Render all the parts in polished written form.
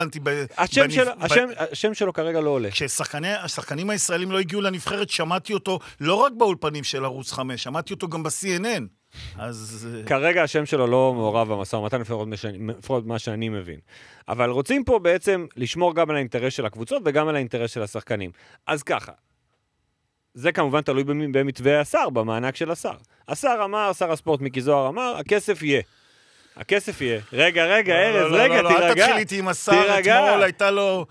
השם שלו כרגע לא עולה. כשהשחקנים הישראלים לא הגיעו לנבחרת, שמעתי אותו לא רק באולפנים של ערוץ 5, שמעתי אותו גם ב-CNN. כרגע השם שלו לא מעורב במשא ומתן, לפחות מה שאני מבין. אבל רוצים פה בעצם לשמור גם על האינטרס של הקבוצות וגם על האינטרס של השחקנים. אז ככה, זה כמובן תלוי במתווה השר, במענק של השר. השר אמר, שר הספורט מיקי זוהר אמר, הכסף יהיה. הכסף יהיה. רגע, ארז, רגע, תירגע. אל תתחיל איתי עם השר, אתמול הייתה לו...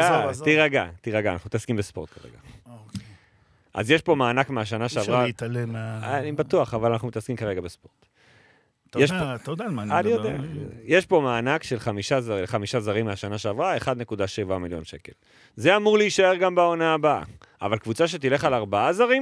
תירגע, אנחנו מתעסקים בספורט כרגע. אז יש פה מענק מהשנה שעברה... אפשר להתעלם אני בטוח, אבל אנחנו מתעסקים כרגע בספורט. אתה יודע על מה אני מדבר. יש פה מענק של 5 זרים מהשנה שעברה, 1.7 מיליון שקל. זה אמור להישאר גם בעונה הבאה. אבל קבוצה שתלך על 4 זרים,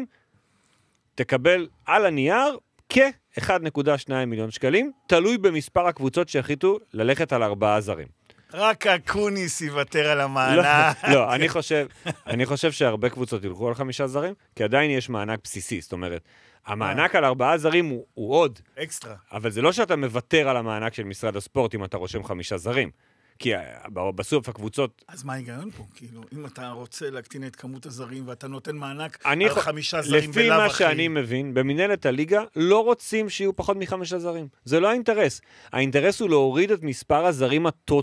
תקבל על הנייר כ-1.2 מיליון שקלים, תלוי במספר הקבוצות שהחליטו ללכת על 4 זרים. רק הקוניס יוותר על המענק. לא, אני חושב שהרבה קבוצות ילכו על 5 זרים, כי עדיין יש מענק בסיסי, זאת אומרת, המענק על 4 זרים הוא עוד. אקסטרה. אבל זה לא שאתה מוותר על המענק של משרד הספורט אם אתה רושם 5 זרים. כי בסוף הקבוצות... אז מה ההיגיון פה? כאילו, אם אתה רוצה להקטין את כמות הזרים ואתה נותן מענק על 5 זרים בלאו לפי מה אחי... שאני מבין, במנהלת הליגה לא רוצים שיהיו פחות מ5 זרים. זה לא האינטרס. האינטרס הוא להוריד את מספר הזרים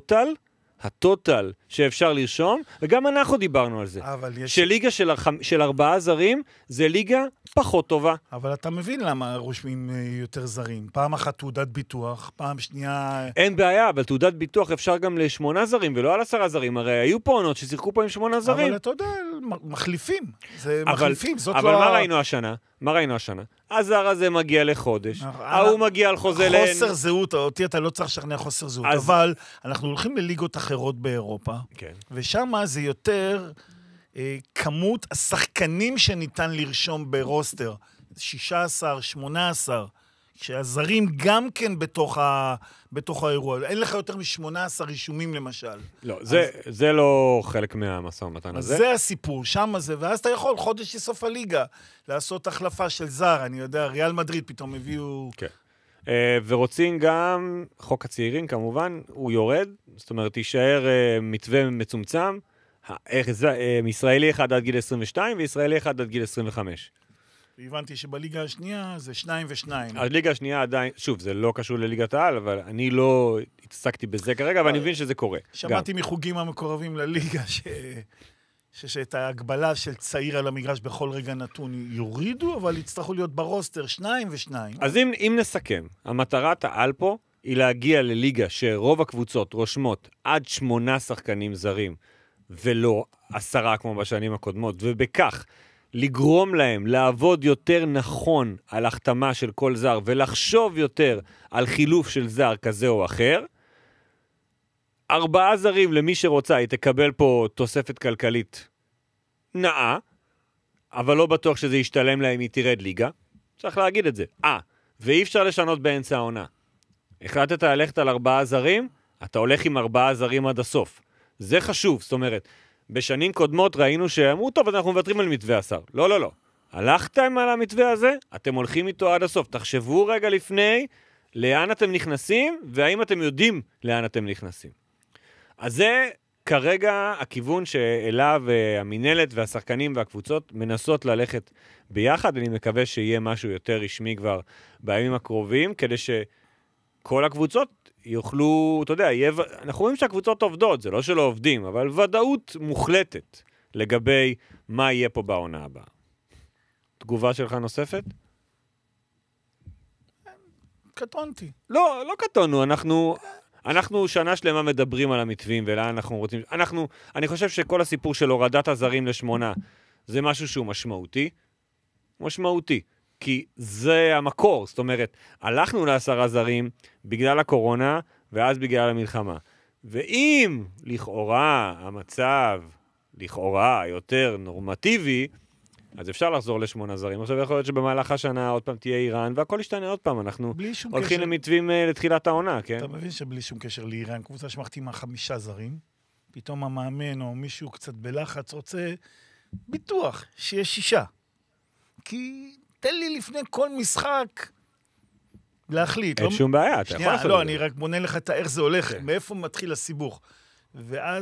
הטוטל שאפשר לרשום, וגם אנחנו דיברנו על זה. שליגה של 4 זרים זה ליגה פחות טובה. אבל אתה מבין למה רושמים יותר זרים. פעם אחת תעודת ביטוח, פעם שנייה... אין בעיה, אבל תעודת ביטוח אפשר גם ל8 זרים, ולא על 10 זרים. הרי היו פה עונות ששיחקו פה עם 8 זרים. אבל אתה יודע, מחליפים. זה מחליפים, זאת אבל לא... מה ראינו השנה? הזר הזה מגיע לחודש, הוא מגיע על חוזה חוסר זהות, אותי אתה לא צריך לשכנע חוסר זהות, אבל אנחנו הולכים לליגות אחרות באירופה, ושם זה יותר כמות השחקנים שניתן לרשום ברוסטר, 16, 18, שהזרים גם כן בתוך האירוע. אין לך יותר מ18 רישומים למשל. לא, זה לא חלק מהמשא ומתן הזה. זה הסיפור, שם זה, ואז אתה יכול חודש לסוף הליגה לעשות החלפה של זר, אני יודע, ריאל מדריד פתאום הביאו... כן. ורוצים גם, חוק הצעירים כמובן, הוא יורד, זאת אומרת, יישאר מתווה מצומצם, ישראלי אחד עד גיל 22 וישראלי אחד עד גיל 25. והבנתי שבליגה השנייה זה 2 ו2. הליגה השנייה עדיין, שוב, זה לא קשור לליגת העל, אבל אני לא התעסקתי בזה כרגע, אבל אני מבין שזה קורה. שמעתי מחוגים המקורבים לליגה שאת ההגבלה של צעיר על המגרש בכל רגע נתון יורידו, אבל יצטרכו להיות ברוסטר 2 ו2. אז אם נסכם, המטרת העל פה היא להגיע לליגה שרוב הקבוצות רושמות עד 8 שחקנים זרים, ולא 10 כמו בשנים הקודמות, ובכך לגרום להם לעבוד יותר נכון על החתמה של כל זר, ולחשוב יותר על חילוף של זר כזה או אחר. 4 זרים למי שרוצה, היא תקבל פה תוספת כלכלית נאה, אבל לא בטוח שזה ישתלם להם, היא תרד ליגה. צריך להגיד את זה. ואי אפשר לשנות באמצע העונה. החלטת ללכת על 4 זרים, אתה הולך עם 4 זרים עד הסוף. זה חשוב, זאת אומרת, בשנים קודמות ראינו שאמרו, טוב, אנחנו מוותרים על מתווה השר. לא. הלכתם על המתווה הזה, אתם הולכים איתו עד הסוף. תחשבו רגע לפני לאן אתם נכנסים, והאם אתם יודעים לאן אתם נכנסים. אז זה כרגע הכיוון שאליו המנהלת והשחקנים והקבוצות מנסות ללכת ביחד. אני מקווה שיהיה משהו יותר רשמי כבר בימים הקרובים, כדי שכל הקבוצות יוכלו, אתה יודע, אנחנו רואים שהקבוצות עובדות, זה לא שלא עובדים, אבל ודאות מוחלטת לגבי מה יהיה פה בעונה הבאה. תגובה שלך נוספת? קטונתי. לא קטונו, אנחנו שנה שלמה מדברים על המתווים ולאן אנחנו רוצים. אני חושב שכל הסיפור של הורדת הזרים ל8 זה משהו שהוא משמעותי. כי זה המקור, זאת אומרת, הלכנו ל10 זרים בגלל הקורונה ואז בגלל המלחמה. ואם לכאורה המצב יותר נורמטיבי, אז אפשר לחזור ל8 זרים. עכשיו יכול להיות שבמהלך השנה עוד פעם תהיה איראן, והכל ישתנה עוד פעם. אנחנו הולכים למתווים לתחילת העונה, כן? אתה מבין שבלי שום קשר לאיראן, קבוצה שמחתימה 5 זרים, פתאום המאמן או מישהו קצת בלחץ רוצה ביטוח שיהיה 6. כי תן לי לפני כל משחק להחליט. אין שום בעיה, אתה יכול לעשות את זה. אני רק בונה לך את איך זה הולך, מאיפה מתחיל הסיבוך. ואז